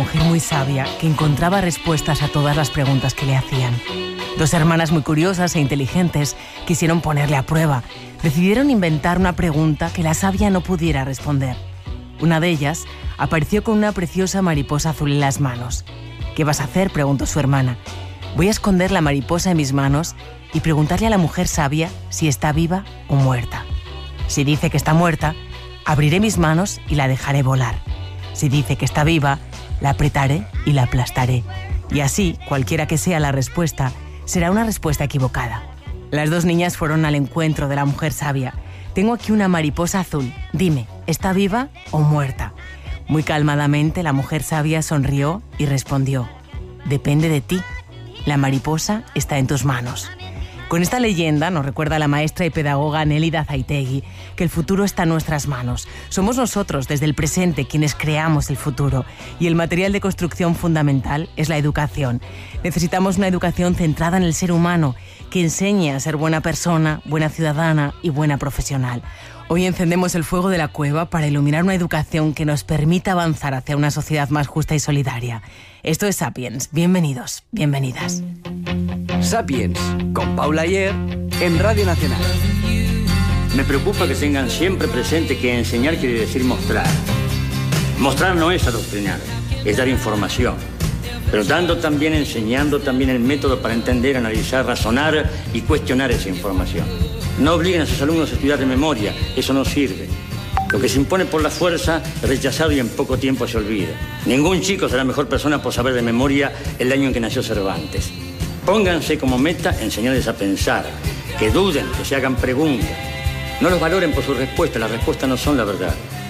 mujer muy sabia que encontraba respuestas a todas las preguntas que le hacían. Dos hermanas muy curiosas e inteligentes quisieron ponerle a prueba. Decidieron inventar una pregunta que la sabia no pudiera responder. Una de ellas apareció con una preciosa mariposa azul en las manos. «¿Qué vas a hacer?», preguntó su hermana. «Voy a esconder la mariposa en mis manos y preguntarle a la mujer sabia si está viva o muerta. Si dice que está muerta, abriré mis manos y la dejaré volar. Si dice que está viva, la apretaré y la aplastaré. Y así, cualquiera que sea la respuesta, será una respuesta equivocada». Las dos niñas fueron al encuentro de la mujer sabia. «Tengo aquí una mariposa azul. Dime, ¿está viva o muerta?». Muy calmadamente, la mujer sabia sonrió y respondió: «Depende de ti. La mariposa está en tus manos». Con esta leyenda nos recuerda la maestra y pedagoga Nélida Zaitegui que el futuro está en nuestras manos. Somos nosotros, desde el presente, quienes creamos el futuro. Y el material de construcción fundamental es la educación. Necesitamos una educación centrada en el ser humano, que enseñe a ser buena persona, buena ciudadana y buena profesional. Hoy encendemos el fuego de la cueva para iluminar una educación que nos permita avanzar hacia una sociedad más justa y solidaria. Esto es Sapiens. Bienvenidos, bienvenidas. Sapiens, con Paula Ayer, en Radio Nacional. Me preocupa que tengan siempre presente que enseñar quiere decir mostrar. Mostrar no es adoctrinar, es dar información. Pero dando también, enseñando también el método para entender, analizar, razonar y cuestionar esa información. No obliguen a sus alumnos a estudiar de memoria, eso no sirve. Lo que se impone por la fuerza es rechazado y en poco tiempo se olvida. Ningún chico será mejor persona por saber de memoria el año en que nació Cervantes. Pónganse como meta enseñarles a pensar, que duden, que se hagan preguntas. No los valoren por sus respuestas, las respuestas no son la verdad.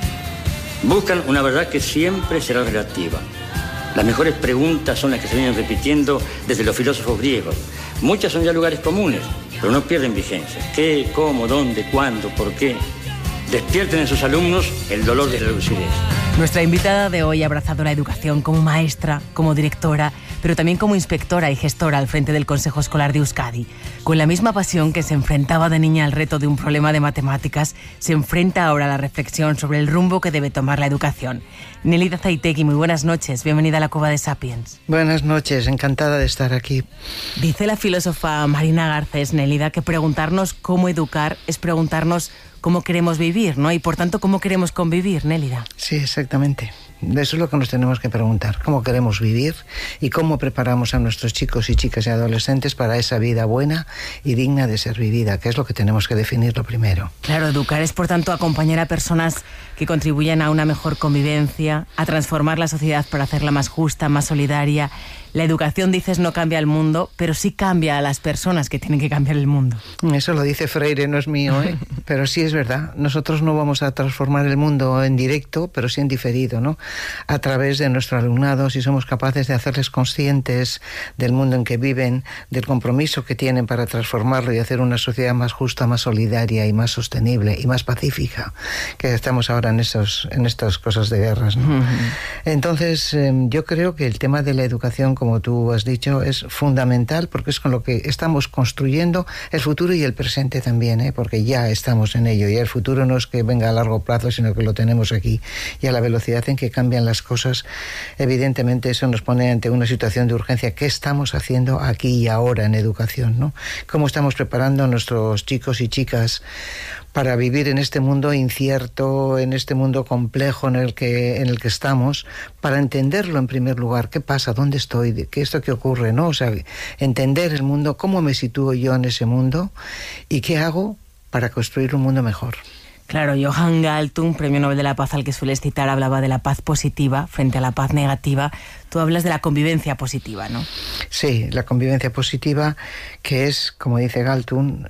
Buscan una verdad que siempre será relativa. Las mejores preguntas son las que se vienen repitiendo desde los filósofos griegos. Muchas son ya lugares comunes, pero no pierden vigencia. ¿Qué, cómo, dónde, cuándo, por qué? Despierten en sus alumnos el dolor de la lucidez. Nuestra invitada de hoy ha abrazado la educación como maestra, como directora, pero también como inspectora y gestora al frente del Consejo Escolar de Euskadi. Con la misma pasión que se enfrentaba de niña al reto de un problema de matemáticas, se enfrenta ahora a la reflexión sobre el rumbo que debe tomar la educación. Nélida Zaitegui, muy buenas noches. Bienvenida a la Cueva de Sapiens. Buenas noches, encantada de estar aquí. Dice la filósofa Marina Garcés, Nélida, que preguntarnos cómo educar es preguntarnos cómo queremos vivir, ¿no? Y por tanto, ¿cómo queremos convivir, Nélida? Sí, exactamente. Eso es lo que nos tenemos que preguntar. ¿Cómo queremos vivir? Y cómo preparamos a nuestros chicos y chicas y adolescentes para esa vida buena y digna de ser vivida, que es lo que tenemos que definir lo primero. Claro, educar es, por tanto, acompañar a personas que contribuyan a una mejor convivencia, a transformar la sociedad para hacerla más justa, más solidaria. La educación, dices, no cambia el mundo, pero sí cambia a las personas que tienen que cambiar el mundo. Eso lo dice Freire, no es mío, ¿eh? Pero sí es verdad. Nosotros no vamos a transformar el mundo en directo, pero sí en diferido, ¿no? A través de nuestro alumnado, si somos capaces de hacerles conscientes del mundo en que viven, del compromiso que tienen para transformarlo y hacer una sociedad más justa, más solidaria y más sostenible y más pacífica, que estamos ahora en estas cosas de guerras, ¿no? Entonces, yo creo que el tema de la educación, como tú has dicho, es fundamental porque es con lo que estamos construyendo el futuro y el presente también, ¿eh? Porque ya estamos en ello y el futuro no es que venga a largo plazo, sino que lo tenemos aquí. Y a la velocidad en que cambian las cosas, evidentemente eso nos pone ante una situación de urgencia. ¿Qué estamos haciendo aquí y ahora en educación, ¿no? ¿Cómo estamos preparando a nuestros chicos y chicas para vivir en este mundo incierto, en este mundo complejo en el que estamos, para entenderlo en primer lugar? ¿Qué pasa? ¿Dónde estoy? ¿Qué es esto que ocurre? ¿No? O sea, entender el mundo, cómo me sitúo yo en ese mundo y qué hago para construir un mundo mejor. Claro, Johan Galtung, Premio Nobel de la Paz al que sueles citar, hablaba de la paz positiva frente a la paz negativa. Tú hablas de la convivencia positiva, ¿no? Sí, la convivencia positiva, que es, como dice Galtung,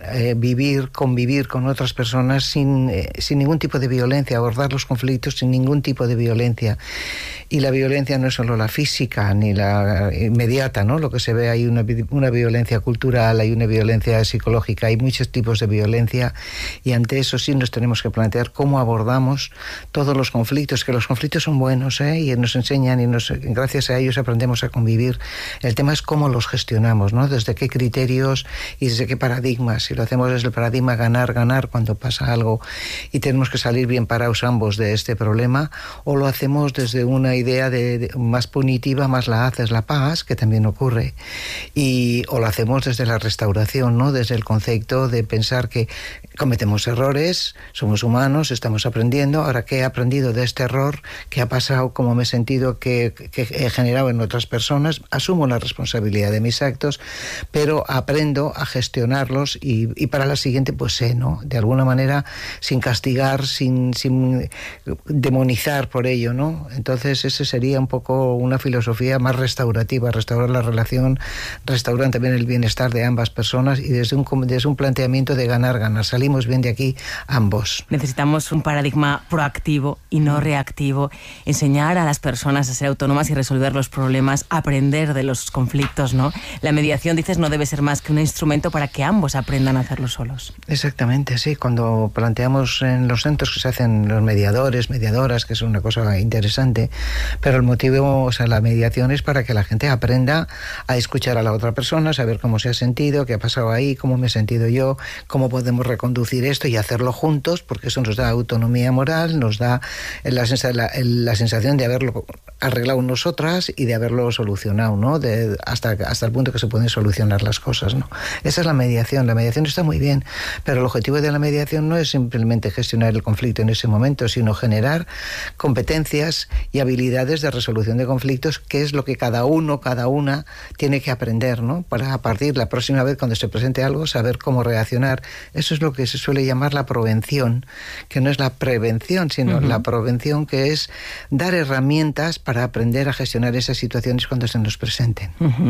convivir con otras personas sin ningún tipo de violencia, abordar los conflictos sin ningún tipo de violencia. Y la violencia no es solo la física ni la inmediata, ¿no? Lo que se ve, hay una violencia cultural, hay una violencia psicológica, hay muchos tipos de violencia, y ante eso sí nos tenemos que plantear cómo abordamos todos los conflictos, que los conflictos son buenos, ¿eh? Y nos enseñan, y gracias a a ellos aprendemos a convivir. El tema es cómo los gestionamos, ¿no? Desde qué criterios y desde qué paradigmas. Si lo hacemos desde el paradigma ganar cuando pasa algo y tenemos que salir bien parados ambos de este problema, o lo hacemos desde una idea de más punitiva, más la haces, la pagas, que también ocurre, o lo hacemos desde la restauración, ¿no? Desde el concepto de pensar que cometemos errores, somos humanos, estamos aprendiendo. Ahora, ¿qué he aprendido de este error? ¿Qué ha pasado? ¿Cómo me he sentido? ¿Qué he generado en otras personas? Asumo la responsabilidad de mis actos, pero aprendo a gestionarlos y para la siguiente pues sé, ¿no? De alguna manera, sin castigar, sin demonizar por ello, ¿no? Entonces ese sería un poco una filosofía más restaurativa, restaurar la relación, restaurar también el bienestar de ambas personas y desde un planteamiento de ganar. Salimos bien de aquí ambos. Necesitamos un paradigma proactivo y no reactivo, enseñar a las personas a ser autónomas y resolver los problemas, aprender de los conflictos, ¿no? La mediación, dices, no debe ser más que un instrumento para que ambos aprendan a hacerlo solos. Exactamente, sí. Cuando planteamos en los centros que se hacen los mediadores, mediadoras, que es una cosa interesante, pero el motivo, o sea, la mediación es para que la gente aprenda a escuchar a la otra persona, saber cómo se ha sentido, qué ha pasado ahí, cómo me he sentido yo, cómo podemos reconducir esto y hacerlo juntos, porque eso nos da autonomía moral, nos da la sensación de haberlo arreglado nosotras y de haberlo solucionado, ¿no? Hasta el punto que se pueden solucionar las cosas, ¿no? Esa es la mediación. La mediación está muy bien, pero el objetivo de la mediación no es simplemente gestionar el conflicto en ese momento, sino generar competencias y habilidades de resolución de conflictos, que es lo que cada uno, cada una tiene que aprender, ¿no? Para a partir la próxima vez cuando se presente algo, saber cómo reaccionar. Eso es lo que se suele llamar la prevención, que no es la prevención, sino la prevención, que es dar herramientas para aprender a gestionar esas situaciones cuando se nos presenten.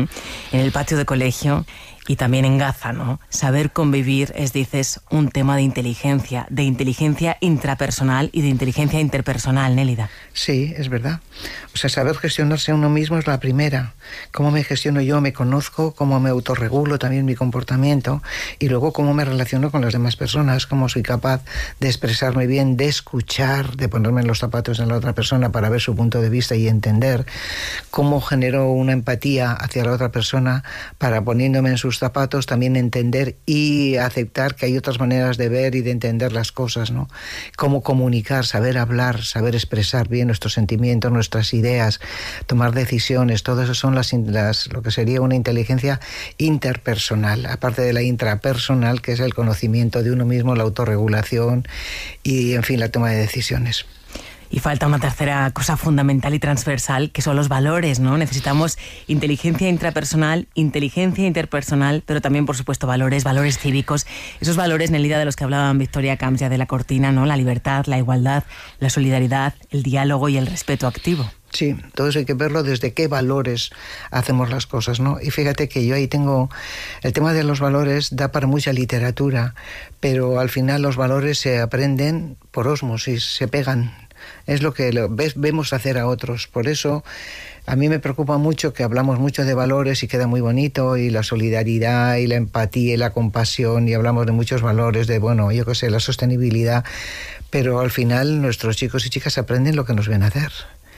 En el patio de colegio y también en Gaza, ¿no? Saber convivir es, dices, un tema de inteligencia intrapersonal y de inteligencia interpersonal, Nélida. Sí, es verdad. O sea, saber gestionarse a uno mismo es la primera. Cómo me gestiono yo, me conozco, cómo me autorregulo también mi comportamiento y luego cómo me relaciono con las demás personas, cómo soy capaz de expresarme bien, de escuchar, de ponerme en los zapatos de la otra persona para ver su punto de vista y entender, cómo genero una empatía hacia la otra persona para, poniéndome en sus zapatos, también entender y aceptar que hay otras maneras de ver y de entender las cosas, ¿no? Cómo comunicar, saber hablar, saber expresar bien nuestros sentimientos, nuestras ideas, tomar decisiones, todo eso son lo que sería una inteligencia interpersonal, aparte de la intrapersonal, que es el conocimiento de uno mismo, la autorregulación y, en fin, la toma de decisiones. Y falta una tercera cosa fundamental y transversal, que son los valores, ¿no? Necesitamos inteligencia intrapersonal, inteligencia interpersonal, pero también, por supuesto, valores cívicos. Esos valores, Nélida, de los que hablaban Victoria Camps ya de la cortina, ¿no? La libertad, la igualdad, la solidaridad, el diálogo y el respeto activo. Sí, todo eso hay que verlo desde qué valores hacemos las cosas, ¿no? Y fíjate que yo ahí tengo... El tema de los valores da para mucha literatura, pero al final los valores se aprenden por ósmosis, se pegan. Es lo que vemos hacer a otros. Por eso a mí me preocupa mucho que hablamos mucho de valores y queda muy bonito, y la solidaridad y la empatía y la compasión, y hablamos de muchos valores, de, bueno, yo qué sé, la sostenibilidad, pero al final nuestros chicos y chicas aprenden lo que nos ven hacer.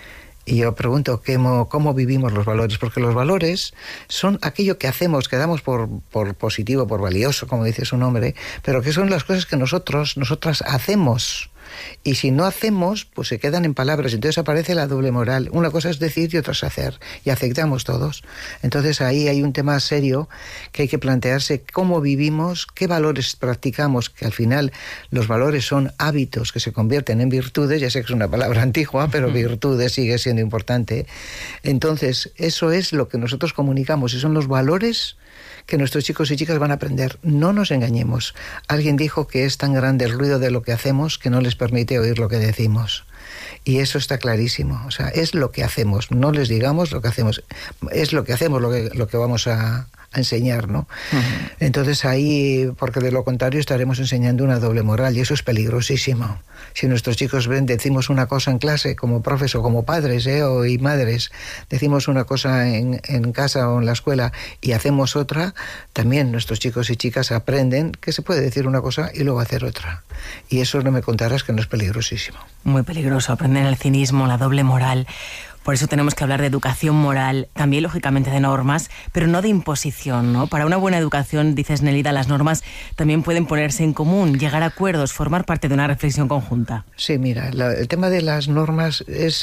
Y yo pregunto, ¿cómo vivimos los valores? Porque los valores son aquello que hacemos, que damos por positivo, por valioso, como dice su nombre, pero que son las cosas que nosotras hacemos. Y si no hacemos, pues se quedan en palabras. Entonces aparece la doble moral. Una cosa es decir y otra es hacer. Y aceptamos todos. Entonces ahí hay un tema serio que hay que plantearse: cómo vivimos, qué valores practicamos, que al final los valores son hábitos que se convierten en virtudes. Ya sé que es una palabra antigua, pero virtudes sigue siendo importante. Entonces eso es lo que nosotros comunicamos, y son los valores que nuestros chicos y chicas van a aprender. No nos engañemos. Alguien dijo que es tan grande el ruido de lo que hacemos que no les permite oír lo que decimos. Y eso está clarísimo. O sea, es lo que hacemos. No les digamos lo que hacemos. Es lo que hacemos lo que vamos a enseñar, ¿no? Entonces ahí, porque de lo contrario estaremos enseñando una doble moral, y eso es peligrosísimo. Si nuestros chicos decimos una cosa en clase, como profes o como padres y madres, decimos una cosa en casa o en la escuela y hacemos otra, también nuestros chicos y chicas aprenden que se puede decir una cosa y luego hacer otra. Y eso no me contarás que no es peligrosísimo. Muy peligroso, aprender el cinismo, la doble moral. Por eso tenemos que hablar de educación moral, también lógicamente de normas, pero no de imposición, ¿no? Para una buena educación, dices Nélida, las normas también pueden ponerse en común, llegar a acuerdos, formar parte de una reflexión conjunta. Sí, mira, el tema de las normas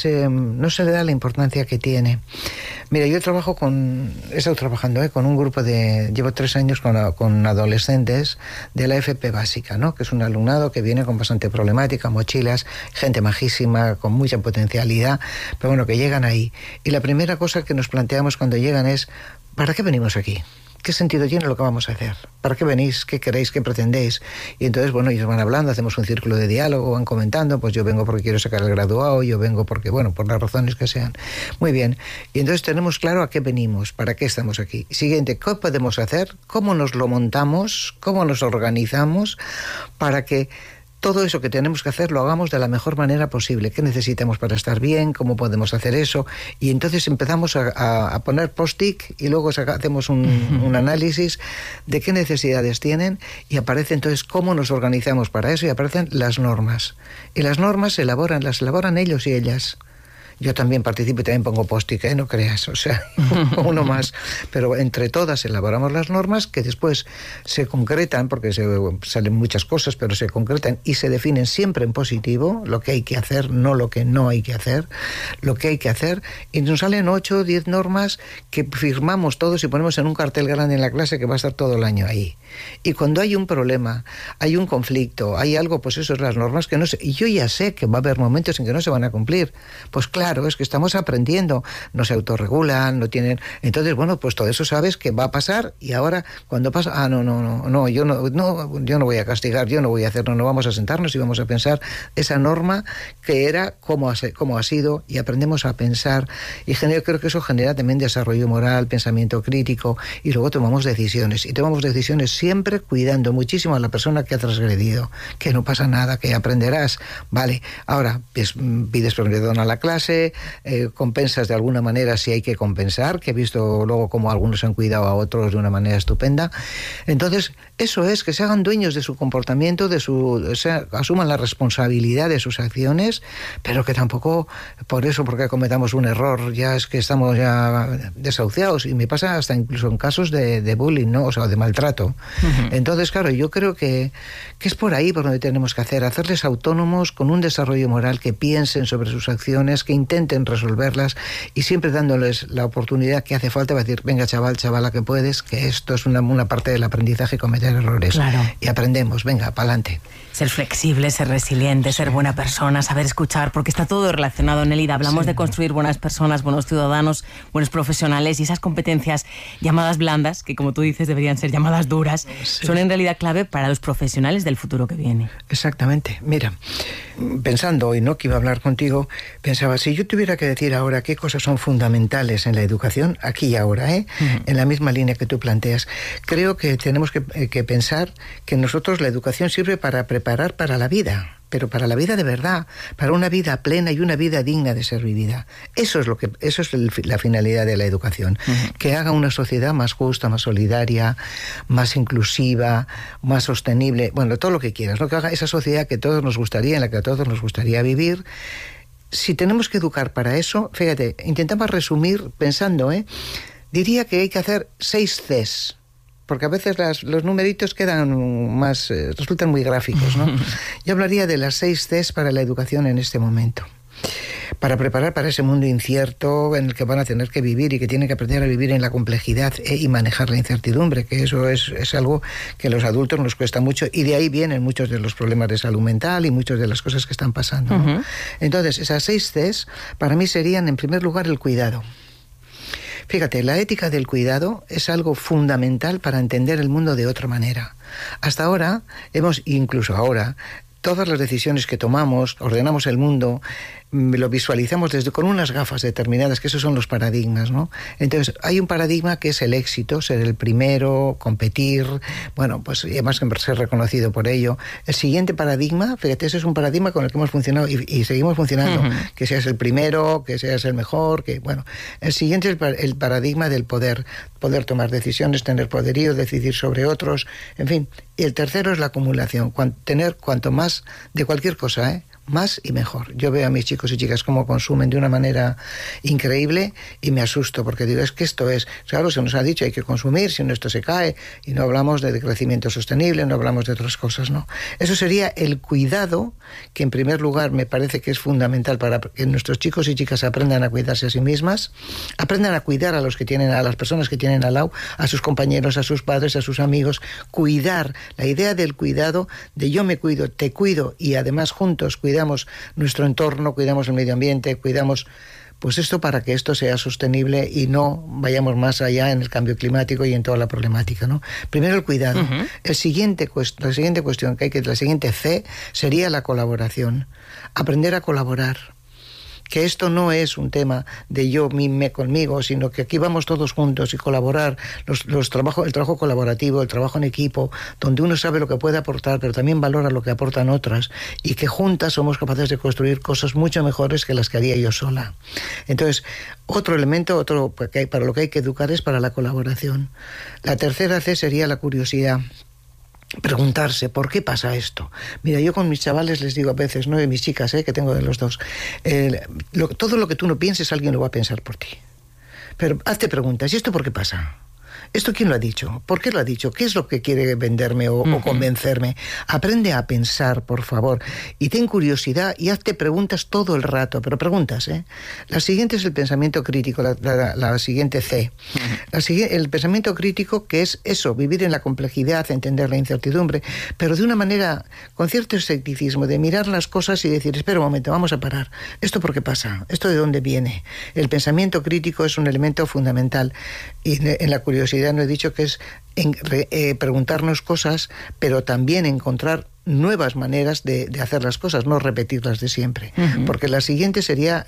no se le da la importancia que tiene. Mira, yo he estado trabajando con un grupo llevo 3 años con adolescentes de la FP básica, ¿no? Que es un alumnado que viene con bastante problemática, mochilas, gente majísima, con mucha potencialidad, pero bueno, que llegan ahí. Y la primera cosa que nos planteamos cuando llegan es, ¿para qué venimos aquí? ¿Qué sentido tiene lo que vamos a hacer? ¿Para qué venís? ¿Qué queréis? ¿Qué pretendéis? Y entonces, bueno, ellos van hablando, hacemos un círculo de diálogo, van comentando, pues yo vengo porque quiero sacar el graduado, yo vengo porque, bueno, por las razones que sean. Muy bien. Y entonces tenemos claro a qué venimos, para qué estamos aquí. Siguiente, ¿qué podemos hacer? ¿Cómo nos lo montamos? ¿Cómo nos organizamos para que todo eso que tenemos que hacer lo hagamos de la mejor manera posible? ¿Qué necesitamos para estar bien? ¿Cómo podemos hacer eso? Y entonces empezamos a poner post-it y luego hacemos un análisis de qué necesidades tienen y aparece entonces cómo nos organizamos para eso y aparecen las normas. Y las normas las elaboran ellos y ellas. Yo también participo y también pongo post-it, no creas, o sea, uno más. Pero entre todas elaboramos las normas que después se concretan, porque salen muchas cosas, pero se concretan y se definen siempre en positivo, lo que hay que hacer, no lo que no hay que hacer, lo que hay que hacer, y nos salen 8 o 10 normas que firmamos todos y ponemos en un cartel grande en la clase que va a estar todo el año ahí. Y cuando hay un problema, hay un conflicto, hay algo, pues eso es las normas que no sé, y yo ya sé que va a haber momentos en que no se van a cumplir. Pues claro, es que estamos aprendiendo, no se autorregulan, no tienen... Entonces, bueno, pues todo eso sabes que va a pasar y ahora cuando pasa, yo no voy a castigar, yo no voy a hacer, no vamos a sentarnos y vamos a pensar esa norma que era, cómo ha sido, y aprendemos a pensar y creo que eso genera también desarrollo moral, pensamiento crítico, y luego tomamos decisiones, y tomamos decisiones siempre cuidando muchísimo a la persona que ha transgredido, que no pasa nada, que aprenderás, vale, ahora pides perdón a la clase, compensas de alguna manera si hay que compensar, que he visto luego cómo algunos han cuidado a otros de una manera estupenda. Entonces, eso es, que se hagan dueños de su comportamiento, asuman la responsabilidad de sus acciones, pero que tampoco, porque cometamos un error, ya es que estamos ya desahuciados, y me pasa hasta incluso en casos de bullying, ¿no? O sea, de maltrato. Uh-huh. Entonces, claro, yo creo que es por ahí por donde tenemos que hacerles autónomos con un desarrollo moral, que piensen sobre sus acciones, que intenten resolverlas y siempre dándoles la oportunidad que hace falta para decir, venga chavala que puedes, que esto es una parte del aprendizaje, cometer errores. Claro. Y aprendemos, venga, pa'lante. Ser flexible, ser resiliente, ser buena persona, saber escuchar, porque está todo relacionado, Nélida. Hablamos de construir buenas personas, buenos ciudadanos, buenos profesionales, y esas competencias llamadas blandas, que como tú dices deberían ser llamadas duras, son en realidad clave para los profesionales del futuro que viene. Exactamente. Mira, pensando hoy, ¿no?, que iba a hablar contigo, pensaba, si yo tuviera que decir ahora qué cosas son fundamentales en la educación, aquí y ahora, en la misma línea que tú planteas, creo que tenemos que pensar que nosotros la educación sirve para preparar para la vida, pero para la vida de verdad, para una vida plena y una vida digna de ser vivida. Eso es la finalidad de la educación, que haga una sociedad más justa, más solidaria, más inclusiva, más sostenible, bueno, todo lo que quieras, ¿no? Que haga esa sociedad que todos nos gustaría, en la que a todos nos gustaría vivir. Si tenemos que educar para eso, fíjate, intentamos resumir pensando, diría que hay que hacer 6 Cs, porque a veces los numeritos quedan más, resultan muy gráficos, ¿no? Yo hablaría de las 6 Cs para la educación en este momento, para preparar para ese mundo incierto en el que van a tener que vivir y que tienen que aprender a vivir en la complejidad y manejar la incertidumbre, que eso es algo que a los adultos nos cuesta mucho, y de ahí vienen muchos de los problemas de salud mental y muchas de las cosas que están pasando, ¿no? Entonces, esas 6 Cs para mí serían, en primer lugar, el cuidado. Fíjate, la ética del cuidado es algo fundamental para entender el mundo de otra manera. Hasta ahora, incluso ahora, todas las decisiones que tomamos, ordenamos el mundo, lo visualizamos con unas gafas determinadas, que esos son los paradigmas, ¿no? Entonces, hay un paradigma que es el éxito, ser el primero, competir, bueno, pues además ser reconocido por ello. El siguiente paradigma, fíjate, ese es un paradigma con el que hemos funcionado y seguimos funcionando, que seas el primero, que seas el mejor, que bueno. El siguiente es el paradigma del poder tomar decisiones, tener poderío, decidir sobre otros, en fin. Y el tercero es la acumulación, tener cuanto más de cualquier cosa, más y mejor. Yo veo a mis chicos y chicas cómo consumen de una manera increíble y me asusto, porque digo, es que esto es, claro, se nos ha dicho hay que consumir, si no esto se cae, y no hablamos de crecimiento sostenible, no hablamos de otras cosas, ¿no? Eso sería el cuidado, que en primer lugar me parece que es fundamental para que nuestros chicos y chicas aprendan a cuidarse a sí mismas, aprendan a cuidar a los que tienen, a las personas que tienen al lado, a sus compañeros, a sus padres, a sus amigos, cuidar, la idea del cuidado, de yo me cuido, te cuido, y además juntos cuidamos nuestro entorno, cuidamos el medio ambiente, cuidamos, pues esto, para que esto sea sostenible y no vayamos más allá en el cambio climático y en toda la problemática, ¿no? Primero el cuidado. Uh-huh. La siguiente cuestión la siguiente C sería la colaboración. Aprender a colaborar. Que esto no es un tema de yo mime conmigo, sino que aquí vamos todos juntos y colaborar, el trabajo colaborativo, el trabajo en equipo, donde uno sabe lo que puede aportar, pero también valora lo que aportan otras, y que juntas somos capaces de construir cosas mucho mejores que las que haría yo sola. Entonces, otro elemento, para lo que hay que educar es para la colaboración. La tercera C sería la curiosidad. Preguntarse, ¿por qué pasa esto? Mira, yo con mis chavales les digo a veces, no de mis chicas, que tengo de los dos, todo lo que tú no pienses, alguien lo va a pensar por ti. Pero hazte preguntas, ¿y esto por qué pasa? ¿Esto quién lo ha dicho? ¿Por qué lo ha dicho? ¿Qué es lo que quiere venderme o convencerme? Aprende a pensar, por favor, y ten curiosidad y hazte preguntas todo el rato, pero preguntas, ¿eh? La siguiente es el pensamiento crítico, la siguiente C. El pensamiento crítico, que es eso, vivir en la complejidad, entender la incertidumbre, pero de una manera, con cierto escepticismo, de mirar las cosas y decir, espera un momento, vamos a parar. ¿Esto por qué pasa? ¿Esto de dónde viene? El pensamiento crítico es un elemento fundamental, y en la curiosidad no he dicho que es preguntarnos cosas, pero también encontrar nuevas maneras de hacer las cosas, no repetirlas de siempre. Uh-huh. Porque la siguiente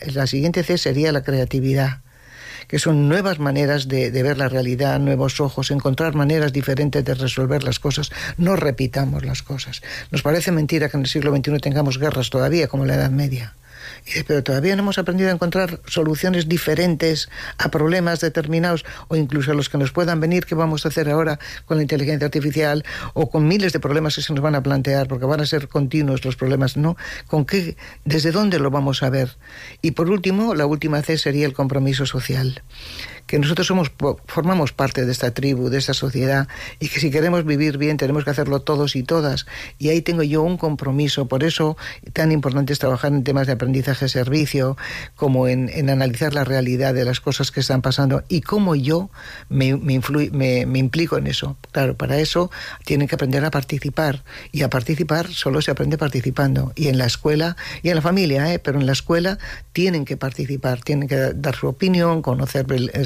C sería la creatividad, que son nuevas maneras de ver la realidad, nuevos ojos, encontrar maneras diferentes de resolver las cosas. No repitamos las cosas. Nos parece mentira que en el siglo XXI tengamos guerras todavía, como en la Edad Media. Pero todavía no hemos aprendido a encontrar soluciones diferentes a problemas determinados, o incluso a los que nos puedan venir, que vamos a hacer ahora con la inteligencia artificial, o con miles de problemas que se nos van a plantear, porque van a ser continuos los problemas, ¿no? ¿Desde dónde lo vamos a ver? Y por último, la última C sería el compromiso social. Que nosotros formamos parte de esta tribu, de esta sociedad, y que si queremos vivir bien tenemos que hacerlo todos y todas. Y ahí tengo yo un compromiso. Por eso tan importante es trabajar en temas de aprendizaje-servicio, como en analizar la realidad de las cosas que están pasando y cómo yo me implico en eso. Claro, para eso tienen que aprender a participar, y a participar solo se aprende participando. Y en la escuela, y en la familia, pero en la escuela tienen que participar, tienen que dar su opinión, conocer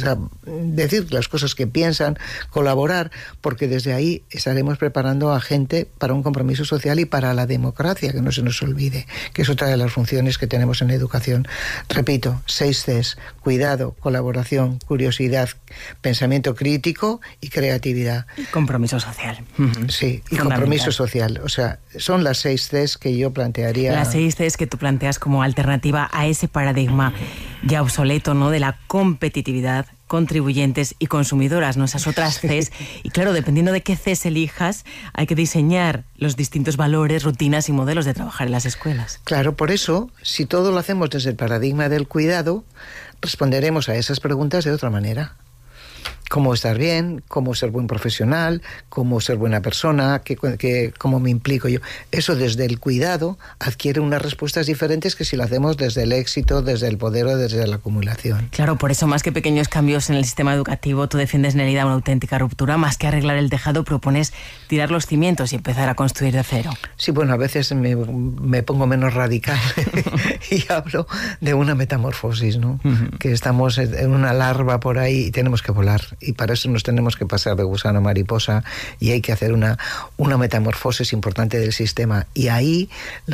decir las cosas que piensan, colaborar, porque desde ahí estaremos preparando a gente para un compromiso social y para la democracia, que no se nos olvide, que es otra de las funciones que tenemos en la educación. Repito, 6 Cs: cuidado, colaboración, curiosidad, pensamiento crítico y creatividad. Y compromiso social. Sí, y compromiso social. O sea, son las 6 Cs que yo plantearía. Las 6 Cs que tú planteas como alternativa a ese paradigma ya obsoleto, ¿no?, de la competitividad, contribuyentes y consumidoras, ¿no? Esas otras Cs. Y claro, dependiendo de qué Cs elijas, hay que diseñar los distintos valores, rutinas y modelos de trabajar en las escuelas. Claro, por eso, si todo lo hacemos desde el paradigma del cuidado, responderemos a esas preguntas de otra manera. Cómo estar bien, cómo ser buen profesional, cómo ser buena persona, cómo me implico yo. Eso desde el cuidado adquiere unas respuestas diferentes que si lo hacemos desde el éxito, desde el poder o desde la acumulación. Claro, por eso más que pequeños cambios en el sistema educativo, tú defiendes, Nelida, una auténtica ruptura. Más que arreglar el tejado, propones tirar los cimientos y empezar a construir de cero. Sí, bueno, a veces me pongo menos radical y hablo de una metamorfosis, ¿no? Uh-huh. Que estamos en una larva por ahí y tenemos que volar. Y para eso nos tenemos que pasar de gusano a mariposa, y hay que hacer una metamorfosis importante del sistema. Y ahí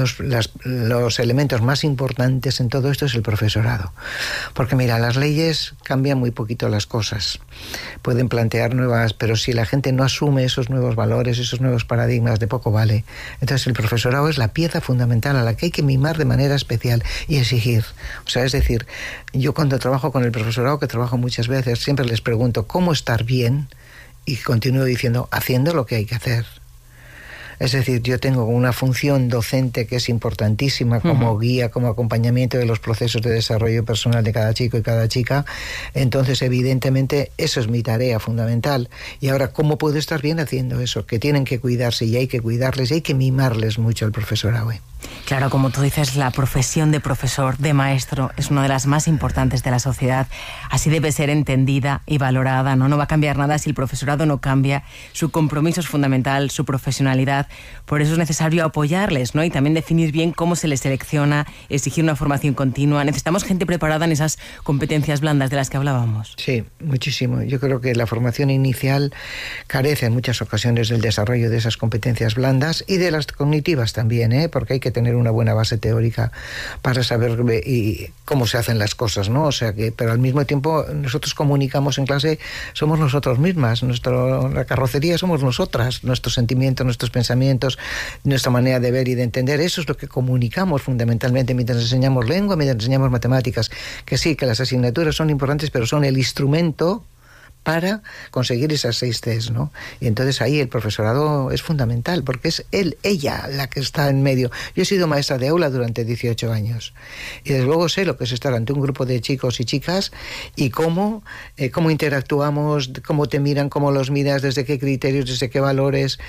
los elementos más importantes en todo esto es el profesorado. Porque mira, las leyes cambian muy poquito las cosas. Pueden plantear nuevas, pero si la gente no asume esos nuevos valores, esos nuevos paradigmas, de poco vale. Entonces el profesorado es la pieza fundamental a la que hay que mimar de manera especial y exigir. O sea, es decir, yo cuando trabajo con el profesorado, que trabajo muchas veces, siempre les pregunto cómo estar bien, y continúo diciendo, haciendo lo que hay que hacer. Es decir, yo tengo una función docente que es importantísima como guía, como acompañamiento de los procesos de desarrollo personal de cada chico y cada chica. Entonces, evidentemente, eso es mi tarea fundamental. Y ahora, ¿cómo puedo estar bien haciendo eso? Que tienen que cuidarse y hay que cuidarles y hay que mimarles mucho al profesorado. Claro, como tú dices, la profesión de profesor, de maestro, es una de las más importantes de la sociedad. Así debe ser entendida y valorada, ¿no? No va a cambiar nada si el profesorado no cambia. Su compromiso es fundamental, su profesionalidad. Por eso es necesario apoyarles, ¿no? Y también definir bien cómo se les selecciona, exigir una formación continua. Necesitamos gente preparada en esas competencias blandas de las que hablábamos. Sí, muchísimo. Yo creo que la formación inicial carece en muchas ocasiones del desarrollo de esas competencias blandas y de las cognitivas también, porque hay que tener una buena base teórica para saber cómo se hacen las cosas, ¿no? O sea que, pero al mismo tiempo nosotros comunicamos en clase, somos nosotros mismas, la carrocería somos nosotras, nuestros sentimientos, nuestros pensamientos, nuestra manera de ver y de entender, eso es lo que comunicamos fundamentalmente mientras enseñamos lengua, mientras enseñamos matemáticas, que sí, que las asignaturas son importantes, pero son el instrumento para conseguir esas 6 Cs, ¿no? Y entonces ahí el profesorado es fundamental, porque es ella la que está en medio. Yo he sido maestra de aula durante 18 años y desde luego sé lo que es estar ante un grupo de chicos y chicas y cómo interactuamos, cómo te miran, cómo los miras, desde qué criterios, desde qué valores,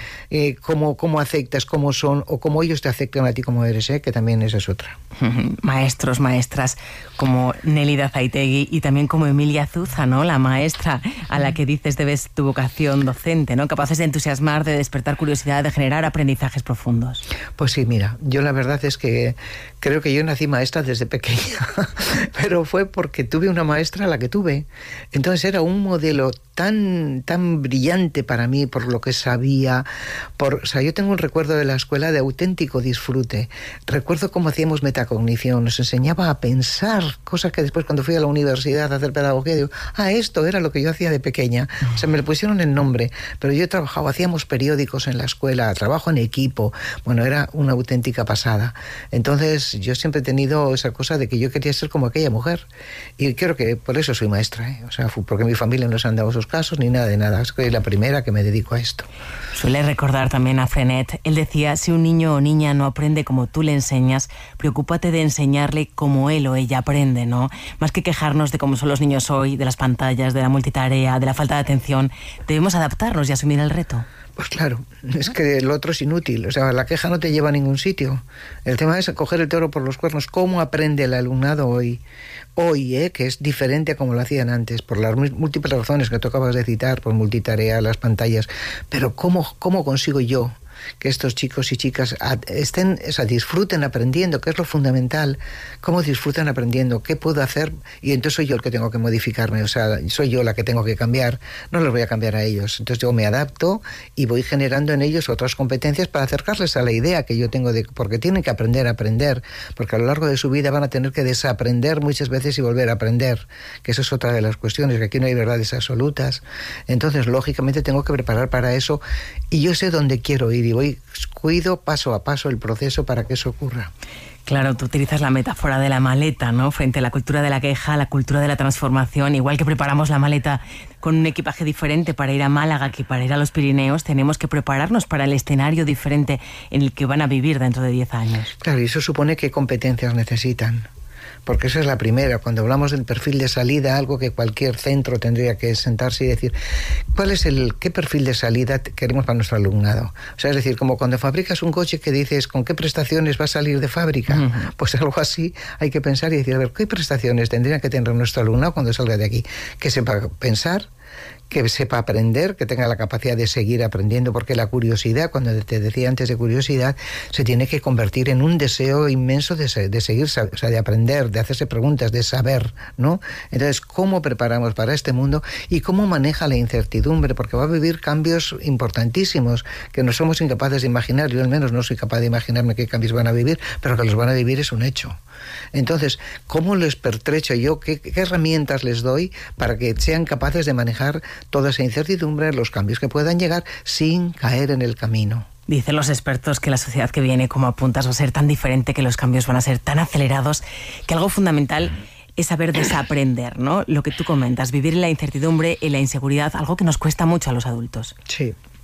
cómo aceptas, cómo son o cómo ellos te aceptan a ti como eres, que también esa es otra. Maestros, maestras como Nélida Zaitegui y también como Emilia Zuza, ¿no? La maestra a la que dices debes tu vocación docente, ¿no? Capaces de entusiasmar, de despertar curiosidad, de generar aprendizajes profundos. Pues sí, mira, yo la verdad es que creo que yo nací maestra desde pequeña, pero fue porque tuve una maestra a la que tuve. Entonces era un modelo tan brillante para mí por lo que sabía. O sea, yo tengo un recuerdo de la escuela de auténtico disfrute. Recuerdo cómo hacíamos metacognición, nos enseñaba a pensar, cosas que después cuando fui a la universidad a hacer pedagogía, digo, esto era lo que yo hacía de pequeña. O sea, me le pusieron el nombre, pero yo trabajaba, hacíamos periódicos en la escuela, trabajo en equipo, bueno, era una auténtica pasada. Entonces, yo siempre he tenido esa cosa de que yo quería ser como aquella mujer, y creo que por eso soy maestra, O sea, porque mi familia no se han dado esos casos, ni nada de nada, soy la primera que me dedico a esto. Suele recordar también a Frenet, él decía, si un niño o niña no aprende como tú le enseñas, preocúpate de enseñarle como él o ella aprende, ¿no? Más que quejarnos de cómo son los niños hoy, de las pantallas, de la multitarea, de la falta de atención, debemos adaptarnos y asumir el reto. Pues claro, es que el otro es inútil, o sea, la queja no te lleva a ningún sitio. El tema es coger el toro por los cuernos. ¿Cómo aprende el alumnado hoy, que es diferente a como lo hacían antes, por las múltiples razones que tú acabas de citar, por multitarea, las pantallas? Pero ¿cómo consigo yo que estos chicos y chicas disfruten aprendiendo, que es lo fundamental? ¿Cómo disfrutan aprendiendo? ¿Qué puedo hacer? Y entonces soy yo el que tengo que modificarme, o sea, soy yo la que tengo que cambiar, no los voy a cambiar a ellos. Entonces yo me adapto y voy generando en ellos otras competencias para acercarles a la idea que yo tengo porque tienen que aprender a aprender, porque a lo largo de su vida van a tener que desaprender muchas veces y volver a aprender, que esa es otra de las cuestiones, que aquí no hay verdades absolutas. Entonces, lógicamente, tengo que preparar para eso y yo sé dónde quiero ir y cuido paso a paso el proceso para que eso ocurra. Claro, tú utilizas la metáfora de la maleta, ¿no? Frente a la cultura de la queja, la cultura de la transformación. Igual que preparamos la maleta con un equipaje diferente para ir a Málaga que para ir a los Pirineos, tenemos que prepararnos para el escenario diferente en el que van a vivir dentro de 10 años. Claro, y eso supone qué competencias necesitan. Porque esa es la primera. Cuando hablamos del perfil de salida, algo que cualquier centro tendría que sentarse y decir, ¿qué perfil de salida queremos para nuestro alumnado? O sea, es decir, como cuando fabricas un coche que dices, ¿con qué prestaciones va a salir de fábrica? Uh-huh. Pues algo así hay que pensar y decir, a ver, ¿qué prestaciones tendría que tener nuestro alumnado cuando salga de aquí? Que sepa pensar, que sepa aprender, que tenga la capacidad de seguir aprendiendo, porque la curiosidad, cuando te decía antes de curiosidad, se tiene que convertir en un deseo inmenso de seguir, o sea, de aprender, de hacerse preguntas, de saber, ¿no? Entonces, ¿cómo preparamos para este mundo y cómo maneja la incertidumbre? Porque va a vivir cambios importantísimos que no somos incapaces de imaginar. Yo al menos no soy capaz de imaginarme qué cambios van a vivir, pero que los van a vivir es un hecho. Entonces, ¿cómo les pertrecho yo? ¿Qué herramientas les doy para que sean capaces de manejar toda esa incertidumbre, los cambios que puedan llegar sin caer en el camino? Dicen los expertos que la sociedad que viene, como apuntas, va a ser tan diferente, que los cambios van a ser tan acelerados, que algo fundamental es saber desaprender, ¿no? Lo que tú comentas, vivir en la incertidumbre, en la inseguridad, algo que nos cuesta mucho a los adultos. Sí.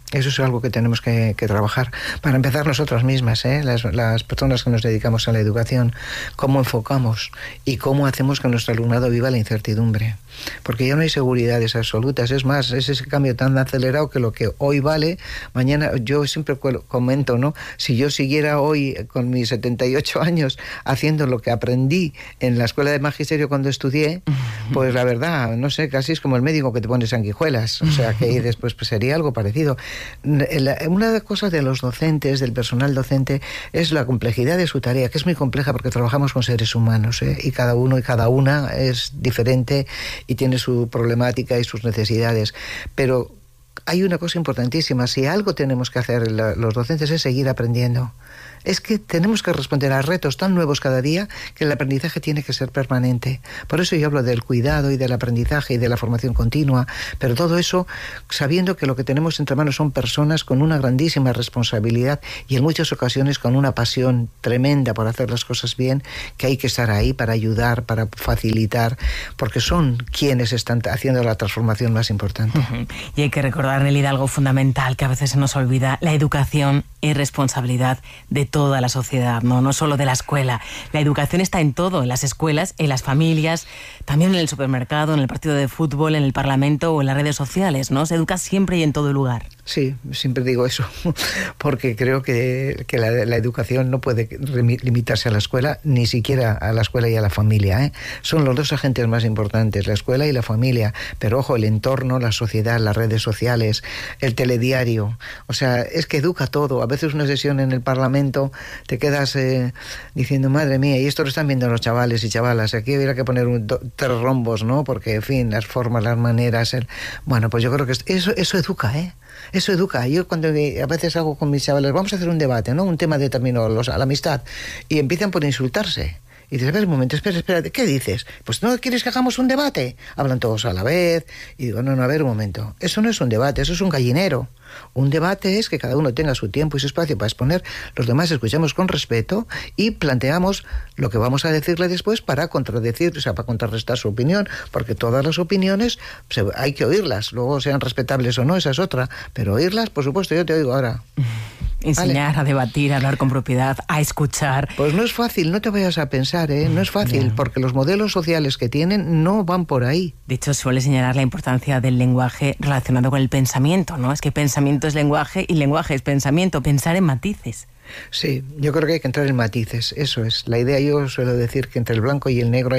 Eso es algo que tenemos que trabajar. Para empezar, nosotras mismas, las personas que nos dedicamos a la educación, cómo enfocamos y cómo hacemos que nuestro alumnado viva la incertidumbre. Porque ya no hay seguridades absolutas. Es más, es ese cambio tan acelerado que lo que hoy vale, mañana, yo siempre comento, ¿no? Si yo siguiera hoy con mis 78 años haciendo lo que aprendí en la escuela de magisterio cuando estudié, pues la verdad, no sé, casi es como el médico que te pone sanguijuelas. O sea, que después pues sería algo parecido. Una de las cosas de los docentes, del personal docente, es la complejidad de su tarea, que es muy compleja porque trabajamos con seres humanos, y cada uno y cada una es diferente y tiene su problemática y sus necesidades. Pero hay una cosa importantísima: si algo tenemos que hacer los docentes es seguir aprendiendo. Es que tenemos que responder a retos tan nuevos cada día que el aprendizaje tiene que ser permanente. Por eso yo hablo del cuidado y del aprendizaje y de la formación continua, pero todo eso sabiendo que lo que tenemos entre manos son personas con una grandísima responsabilidad y en muchas ocasiones con una pasión tremenda por hacer las cosas bien, que hay que estar ahí para ayudar, para facilitar, porque son quienes están haciendo la transformación más importante. Y hay que recordar, Nelida, algo fundamental que a veces se nos olvida: la educación es responsabilidad de toda la sociedad, no solo de la escuela. La educación está en todo, en las escuelas, en las familias, también en el supermercado, en el partido de fútbol, en el Parlamento o en las redes sociales, ¿no? Se educa siempre y en todo lugar. Sí, siempre digo eso, porque creo que la educación no puede limitarse a la escuela, ni siquiera a la escuela y a la familia, Son los dos agentes más importantes, la escuela y la familia, pero ojo, el entorno, la sociedad, las redes sociales, el telediario, o sea, es que educa todo. A veces una sesión en el Parlamento te quedas diciendo, madre mía, y esto lo están viendo los chavales y chavalas, aquí hubiera que poner 3 rombos, ¿no? Porque, en fin, las formas, las maneras, bueno, pues yo creo que eso educa, Eso educa. Yo cuando a veces hago con mis chavales, vamos a hacer un debate, ¿no? Un tema determinado, la amistad, y empiezan por insultarse. Y dices, a ver un momento, espera, ¿qué dices? Pues no quieres que hagamos un debate. Hablan todos a la vez. Y digo, no, a ver un momento. Eso no es un debate, eso es un gallinero. Un debate es que cada uno tenga su tiempo y su espacio para exponer, los demás escuchamos con respeto y planteamos lo que vamos a decirle después para contradecir, o sea, para contrarrestar su opinión, porque todas las opiniones hay que oírlas, luego sean respetables o no, esa es otra, pero oírlas, por supuesto, yo te oigo ahora. Enseñar, a debatir, a hablar con propiedad, a escuchar. Pues no es fácil, no te vayas a pensar, no es fácil, porque los modelos sociales que tienen no van por ahí. De hecho, suele señalar la importancia del lenguaje relacionado con el pensamiento, ¿no? Es que pensamiento es lenguaje y lenguaje es pensamiento, pensar en matices. Sí, yo creo que hay que entrar en matices, eso es. La idea, yo suelo decir que entre el blanco y el negro hay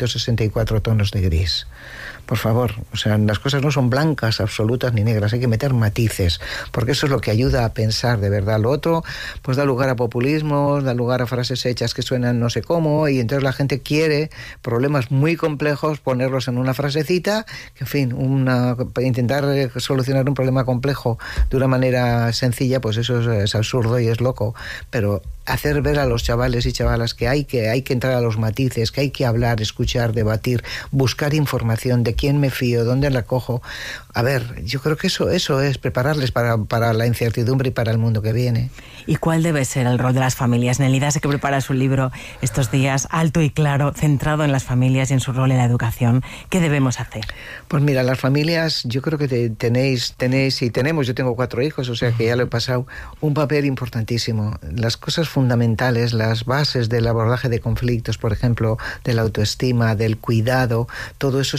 264 tonos de gris. Por favor, o sea, las cosas no son blancas, absolutas ni negras, hay que meter matices, porque eso es lo que ayuda a pensar de verdad. Lo otro, pues da lugar a populismos, da lugar a frases hechas que suenan no sé cómo, y entonces la gente quiere problemas muy complejos ponerlos en una frasecita, que en fin, intentar solucionar un problema complejo de una manera sencilla, pues eso es absurdo y es loco, pero hacer ver a los chavales y chavalas que hay que entrar a los matices, que hay que hablar, escuchar, debatir, buscar información, de quién me fío, dónde la cojo. A ver, yo creo que eso es prepararles para la incertidumbre y para el mundo que viene. ¿Y cuál debe ser el rol de las familias? Nelida, sé que preparas un libro estos días alto y claro, centrado en las familias y en su rol en la educación. ¿Qué debemos hacer? Pues mira, las familias, yo creo que tenéis y tenemos, yo tengo 4 hijos, o sea que ya lo he pasado, un papel importantísimo. Las cosas fundamentales, las bases del abordaje de conflictos, por ejemplo, de la autoestima, del cuidado, todo eso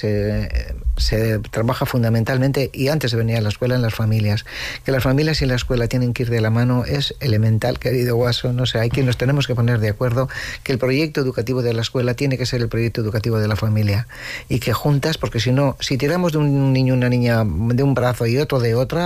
se trabaja fundamentalmente, y antes de venir a la escuela, en las familias. Que las familias y la escuela tienen que ir de la mano es elemental, querido Guaso. No sé, hay que nos tenemos que poner de acuerdo que el proyecto educativo de la escuela tiene que ser el proyecto educativo de la familia, y que juntas, porque si no, si tiramos de un niño, una niña de un brazo y otro de otra,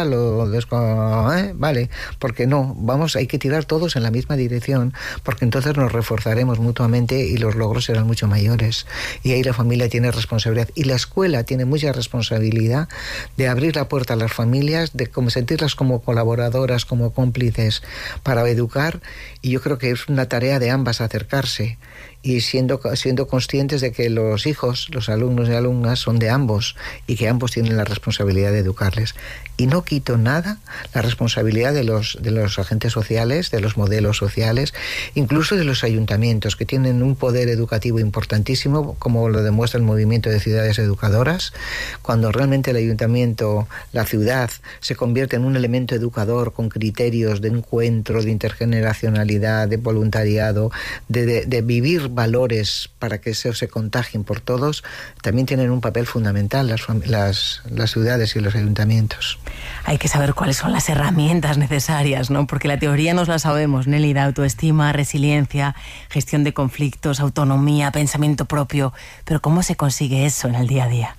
vale, porque no, hay que tirar todos en la misma dirección, porque entonces nos reforzaremos mutuamente y los logros serán mucho mayores. Y ahí la familia tiene responsabilidad, y la escuela tiene mucha responsabilidad de abrir la puerta a las familias, de sentirlas como colaboradoras, como cómplices para educar, y yo creo que es una tarea de ambas acercarse y siendo conscientes de que los hijos, los alumnos y alumnas son de ambos y que ambos tienen la responsabilidad de educarles. Y no quito nada la responsabilidad de los agentes sociales, de los modelos sociales, incluso de los ayuntamientos, que tienen un poder educativo importantísimo, como lo demuestra el movimiento de ciudades educadoras. Cuando realmente el ayuntamiento, la ciudad, se convierte en un elemento educador con criterios de encuentro, de intergeneracionalidad, de voluntariado, de vivir valores para que eso se contagien por todos, también tienen un papel fundamental las ciudades y los ayuntamientos. Hay que saber cuáles son las herramientas necesarias, ¿no? Porque la teoría nos la sabemos, Nélida: autoestima, resiliencia, gestión de conflictos, autonomía, pensamiento propio. Pero ¿cómo se consigue eso en el día a día?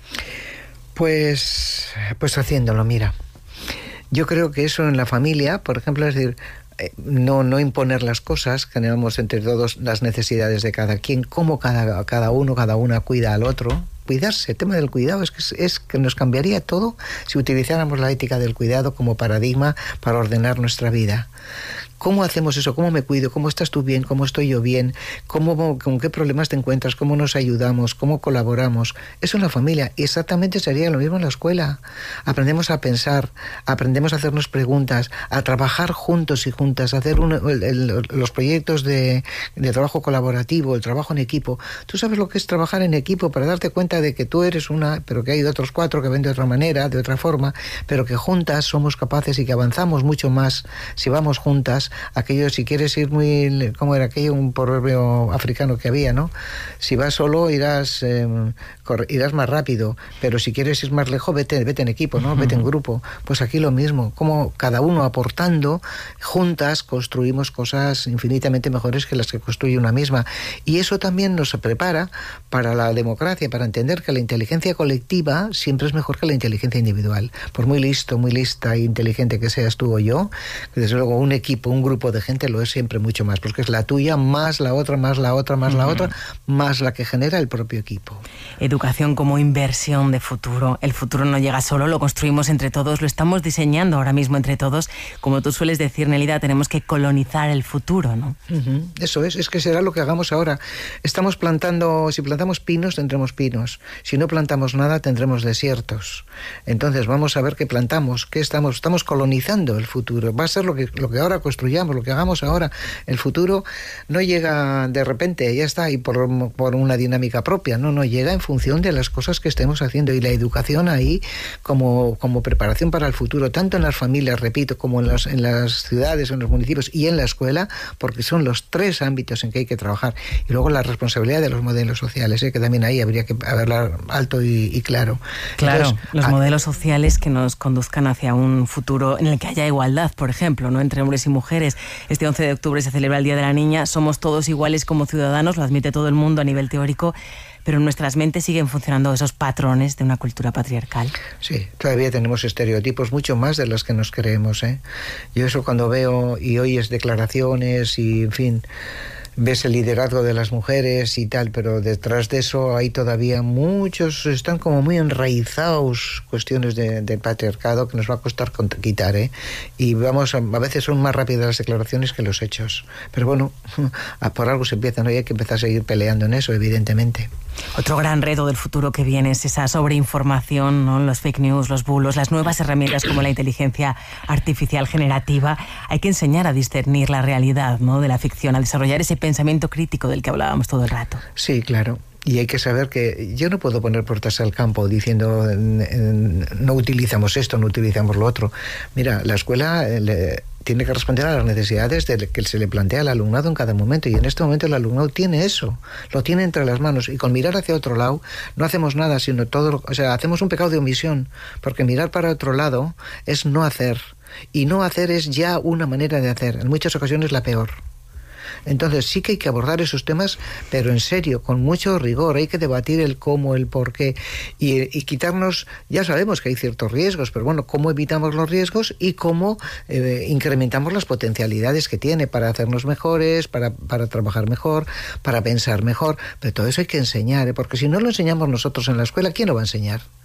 Pues haciéndolo, mira. Yo creo que eso en la familia, por ejemplo, es decir, no imponer las cosas, generamos entre todos las necesidades de cada quien, cómo cada uno, cada una cuida al otro. Cuidarse, el tema del cuidado es que nos cambiaría todo si utilizáramos la ética del cuidado como paradigma para ordenar nuestra vida. ¿Cómo hacemos eso? ¿Cómo me cuido? ¿Cómo estás tú bien? ¿Cómo estoy yo bien? ¿Con qué problemas te encuentras? ¿Cómo nos ayudamos? ¿Cómo colaboramos? Eso en la familia. Y exactamente sería lo mismo en la escuela. Aprendemos a pensar, aprendemos a hacernos preguntas, a trabajar juntos y juntas, a hacer los proyectos de trabajo colaborativo, el trabajo en equipo. Tú sabes lo que es trabajar en equipo para darte cuenta de que tú eres una, pero que hay otros 4 que ven de otra manera, de otra forma, pero que juntas somos capaces y que avanzamos mucho más si vamos juntas. Aquello, si quieres ir muy... ¿Cómo era aquello? Un proverbio africano que había, ¿no? Si vas solo irás más rápido, pero si quieres ir más lejos, vete en equipo, ¿no? Vete en grupo. Pues aquí lo mismo, como cada uno aportando, juntas construimos cosas infinitamente mejores que las que construye una misma. Y eso también nos prepara para la democracia, para entender que la inteligencia colectiva siempre es mejor que la inteligencia individual. Por muy listo, muy lista e inteligente que seas tú o yo, desde luego un equipo, un grupo de gente lo es siempre mucho más, porque es la tuya más la otra, más la otra, más la otra, más la que genera el propio equipo. Educación como inversión de futuro. El futuro no llega solo, lo construimos entre todos, lo estamos diseñando ahora mismo entre todos. Como tú sueles decir, Nélida, tenemos que colonizar el futuro, ¿no? Eso es que será lo que hagamos ahora. Estamos plantando, si plantamos pinos, tendremos pinos. Si no plantamos nada, tendremos desiertos. Entonces vamos a ver qué plantamos, qué estamos colonizando el futuro. Va a ser lo que ahora construyamos, lo que hagamos ahora. El futuro no llega de repente, ya está, y por una dinámica propia, no llega en función de las cosas que estemos haciendo, y la educación ahí como preparación para el futuro, tanto en las familias, repito, como en las ciudades, en los municipios y en la escuela, porque son los 3 ámbitos en que hay que trabajar. Y luego la responsabilidad de los modelos sociales, que también ahí habría que hablar alto y claro. Claro, entonces, los modelos sociales que nos conduzcan hacia un futuro en el que haya igualdad, por ejemplo, ¿no?, entre hombres y mujeres. Este 11 de octubre se celebra el Día de la Niña, somos todos iguales como ciudadanos, lo admite todo el mundo a nivel teórico, pero en nuestras mentes siguen funcionando esos patrones de una cultura patriarcal. Sí, todavía tenemos estereotipos mucho más de los que nos creemos, Yo eso cuando veo y oyes declaraciones y, en fin, ves el liderazgo de las mujeres y tal, pero detrás de eso hay todavía muchos, están como muy enraizados cuestiones del patriarcado que nos va a costar quitar, y a veces son más rápidas las declaraciones que los hechos, pero bueno, por algo se empieza, ¿no? Y hay que empezar a seguir peleando en eso, evidentemente. Otro gran reto del futuro que viene es esa sobreinformación, ¿no? Los fake news, los bulos, las nuevas herramientas como la inteligencia artificial generativa. Hay que enseñar a discernir la realidad, ¿no?, de la ficción, a desarrollar ese pensamiento crítico del que hablábamos todo el rato. Sí, claro. Y hay que saber que yo no puedo poner puertas al campo diciendo no utilizamos esto, no utilizamos lo otro. Mira, la escuela tiene que responder a las necesidades que se le plantea al alumnado en cada momento, y en este momento el alumnado tiene eso, lo tiene entre las manos, y con mirar hacia otro lado no hacemos nada, sino hacemos un pecado de omisión, porque mirar para otro lado es no hacer, y no hacer es ya una manera de hacer, en muchas ocasiones la peor. Entonces sí que hay que abordar esos temas, pero en serio, con mucho rigor. Hay que debatir el cómo, el por qué, y quitarnos, ya sabemos que hay ciertos riesgos, pero bueno, cómo evitamos los riesgos y cómo incrementamos las potencialidades que tiene para hacernos mejores, para trabajar mejor, para pensar mejor. Pero todo eso hay que enseñar, porque si no lo enseñamos nosotros en la escuela, ¿quién lo va a enseñar?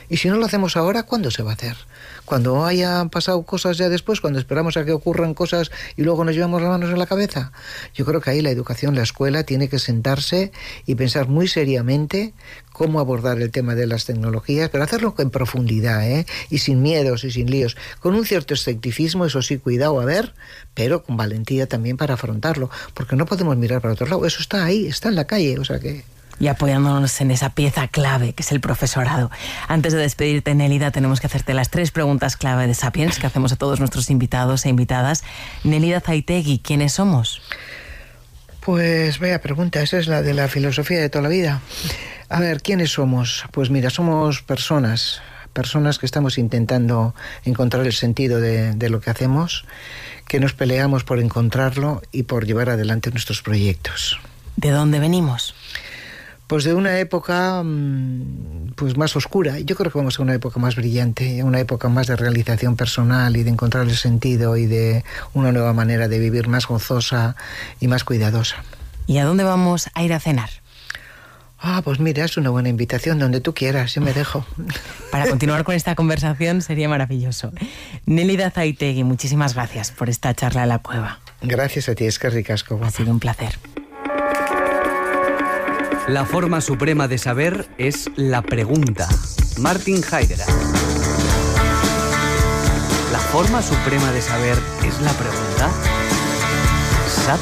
Y si no lo hacemos ahora, ¿cuándo se va a hacer? Cuando hayan pasado cosas ya después, cuando esperamos a que ocurran cosas y luego nos llevamos las manos en la cabeza. Yo creo que ahí la educación, la escuela, tiene que sentarse y pensar muy seriamente cómo abordar el tema de las tecnologías, pero hacerlo en profundidad, y sin miedos y sin líos, con un cierto escepticismo, eso sí, cuidado, a ver, pero con valentía también para afrontarlo, porque no podemos mirar para otro lado, eso está ahí, está en la calle, o sea que... Y apoyándonos en esa pieza clave que es el profesorado. Antes de despedirte, Nélida, tenemos que hacerte las 3 preguntas clave de Sapiens que hacemos a todos nuestros invitados e invitadas. Nélida Zaitegui, ¿quiénes somos? Pues vaya pregunta, esa es la de la filosofía de toda la vida. A ver, ¿quiénes somos? Pues mira, somos personas que estamos intentando encontrar el sentido de lo que hacemos, que nos peleamos por encontrarlo y por llevar adelante nuestros proyectos. ¿De dónde venimos? Pues de una época pues más oscura. Yo creo que vamos a una época más brillante, una época más de realización personal y de encontrar el sentido y de una nueva manera de vivir más gozosa y más cuidadosa. ¿Y a dónde vamos a ir a cenar? Pues mira, es una buena invitación, donde tú quieras, yo me dejo. Para continuar con esta conversación sería maravilloso. Nélida Zaitegui, muchísimas gracias por esta charla en la cueva. Gracias a ti, es que ricasco. Ha sido un placer. La forma suprema de saber es la pregunta. Martin Heidegger. ¿La forma suprema de saber es la pregunta?